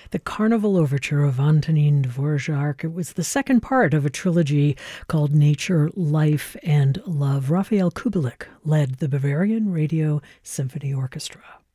The Carnival Overture of Antonin Dvorak. It was the second part of a trilogy called Nature, Life, and Love. Raphael Kubelik led the Bavarian Radio Symphony Orchestra.